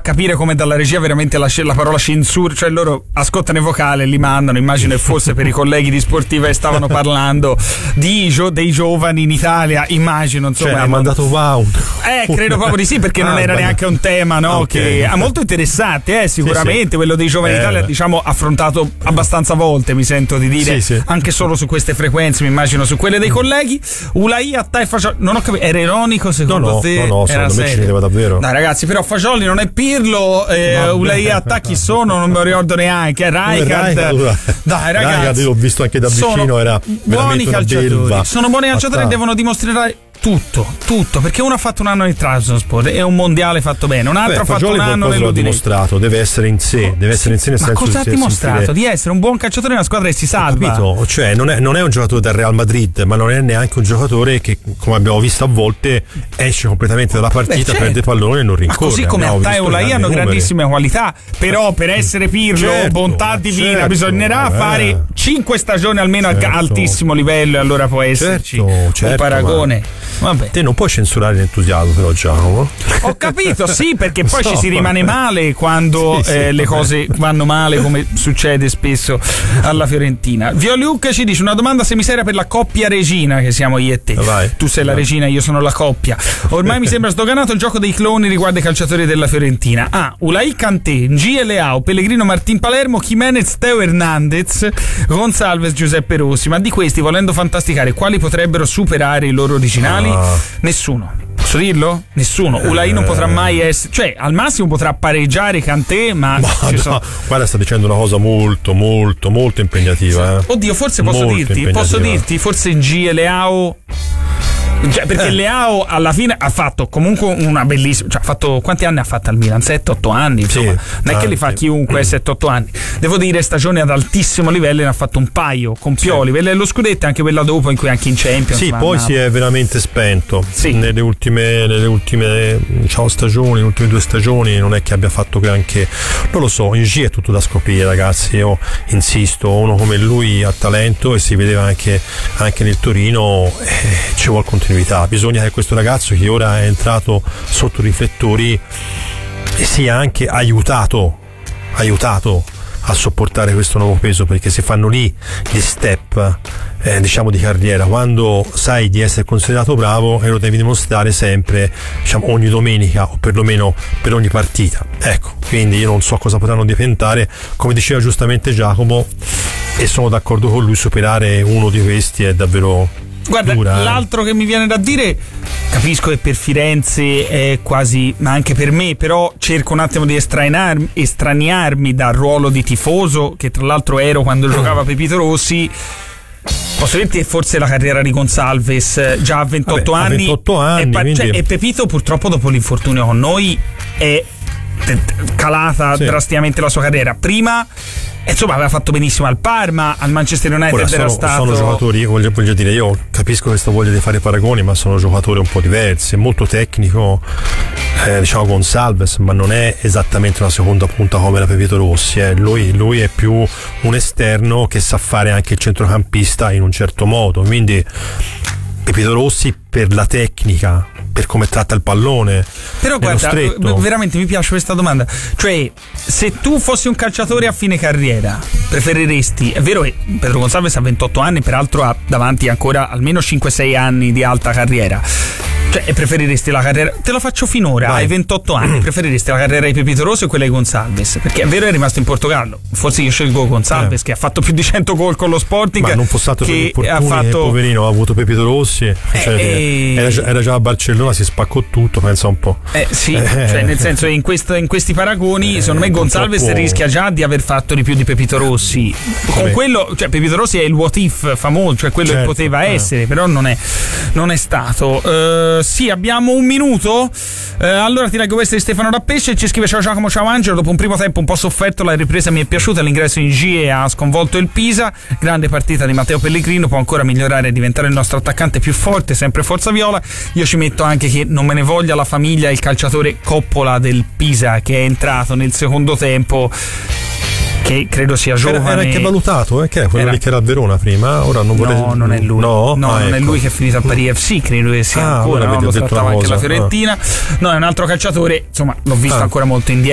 capire come dalla regia veramente la parola censura, cioè loro ascoltano i vocali, li mandano, immagino che fosse per i colleghi di Sportiva e stavano parlando dei giovani in Italia, immagino, insomma. Cioè, ha mandato wow. Credo proprio di sì, perché non era neanche un tema, no? Okay. Che molto interessante, sicuramente, sì. Quello dei giovani in Italia, diciamo, affrontato abbastanza volte, mi sento di dire, sì. anche solo su queste frequenze, mi immagino su quelle dei colleghi. Ulai, Attà e Fagioli, non ho capito, era ironico secondo te? No, secondo me ci vedeva davvero. Dai ragazzi, però Fagioli non è Pirlo, Ulai, Attà chi sono? Non me lo ricordo neanche, Rijkaard. Dai ragazzi, l'ho visto anche da vicino, era buoni calciatori, belva. sono buoni calciatori e devono dimostrare tutto, perché uno ha fatto un anno nel Trabzonspor e un mondiale fatto bene, un altro ha fatto un anno nell'Udinese. L'ha dimostrato, deve essere in sé, nel senso ma cosa ha dimostrato? Di essere un buon calciatore nella squadra che si salva. Capito? Cioè non è un giocatore del Real Madrid, ma non è neanche un giocatore che, come abbiamo visto a volte, esce completamente dalla partita, prende pallone e non rincorre. Ma così come Attà e Ulai hanno grandissime qualità, però per essere Pirlo, bontà divina, bisognerà fare 5 stagioni almeno al altissimo livello, e allora può esserci un paragone. Vabbè. Te non puoi censurare l'entusiasmo, però, Giacomo. Ho capito, sì, perché poi ci si rimane male quando le cose vanno male, come succede spesso alla Fiorentina. Violiuc ci dice una domanda semiseria per la coppia regina che siamo io e te. Vai. Tu sei la regina, io sono la coppia. Ormai mi sembra sdoganato il gioco dei cloni riguardo ai calciatori della Fiorentina. Ulai Kanté, Ngie Leao, Pellegrino Martin Palermo, Jimenez, Teo Hernandez, Gonçalves, Giuseppe Rossi. Ma di questi, volendo fantasticare, quali potrebbero superare i loro originali? Nessuno. Posso dirlo? Nessuno. Ulai non potrà mai essere, cioè al massimo potrà pareggiare Kanté, ma guarda, sta dicendo una cosa molto impegnativa. Oddio, forse posso dirti, forse Ngie Leao. Cioè, perché Leao alla fine ha fatto comunque una bellissima, cioè ha fatto, quanti anni ha fatto al Milan? 7-8 anni, insomma, non è che li fa chiunque 7-8 anni. Devo dire, stagione ad altissimo livello, ne ha fatto un paio con Pioli, quella dello scudetto e anche quella dopo in cui anche in Champions. Sì, poi si è veramente spento nelle ultime stagioni, le ultime 2 stagioni non è che abbia fatto granché. Non lo so, in G è tutto da scoprire, ragazzi. Io insisto, uno come lui ha talento e si vedeva anche nel Torino, ci vuole continuità. Bisogna che questo ragazzo che ora è entrato sotto i riflettori sia anche aiutato a sopportare questo nuovo peso, perché si fanno lì gli step di carriera. Quando sai di essere considerato bravo e lo devi dimostrare sempre, ogni domenica o perlomeno per ogni partita. Ecco, quindi io non so cosa potranno diventare, come diceva giustamente Giacomo, e sono d'accordo con lui, superare uno di questi è davvero. Guarda, l'altro che mi viene da dire, capisco che per Firenze è quasi, ma anche per me, però cerco un attimo di estraniarmi dal ruolo di tifoso, che tra l'altro ero quando giocava Pepito Rossi. Posso dirti che forse la carriera di Gonçalves già a 28 anni, e Pepito purtroppo dopo l'infortunio con noi è calata drasticamente la sua carriera. Prima insomma aveva fatto benissimo al Parma, al Manchester United sono giocatori, voglio dire, io capisco questa voglia di fare paragoni, ma sono giocatori un po' diversi. È molto tecnico Gonçalves, ma non è esattamente una seconda punta come la Pepito Rossi. Lui è più un esterno che sa fare anche il centrocampista in un certo modo, quindi Pepito Rossi per la tecnica, per come tratta il pallone. Però guarda, veramente mi piace questa domanda. Cioè, se tu fossi un calciatore a fine carriera, preferiresti, è vero che Pedro Gonçalves ha 28 anni, peraltro ha davanti ancora almeno 5-6 anni di alta carriera, cioè, preferiresti la carriera, te lo faccio finora, hai 28 anni, preferiresti la carriera di Pepito Rossi o quella di Gonçalves? Perché è vero, è rimasto in Portogallo, forse io scelgo Gonçalves, che ha fatto più di 100 gol con lo Sporting, ma non fosse stato che ha fatto, poverino, ha avuto Pepito Rossi, era già a Barcellona, si spaccò tutto, pensa un po'. Cioè nel senso, in questi paragoni secondo me Gonçalves rischia già di aver fatto di più di Pepito Rossi. Con quello, cioè Pepito Rossi è il what if famoso, cioè quello che poteva essere, però non è stato. Sì, abbiamo un minuto. Allora ti leggo questa di Stefano Rappesce, ci scrive: ciao Giacomo, ciao Angelo, dopo un primo tempo un po' sofferto la ripresa mi è piaciuta, l'ingresso in GIE ha sconvolto il Pisa, grande partita di Matteo Pellegrino, può ancora migliorare e diventare il nostro attaccante più forte, sempre forza viola. Io ci metto anche che non me ne voglia la famiglia il calciatore Coppola del Pisa, che è entrato nel secondo tempo, che credo sia giovane. Era anche valutato, che era quello lì che era a Verona prima. Ora non vorrei. No, non è lui. Non è lui che è finito a Paris FC, credo che sia ancora. Lo trattava anche la Fiorentina. No, è un altro calciatore. Insomma, l'ho visto ancora molto indietro.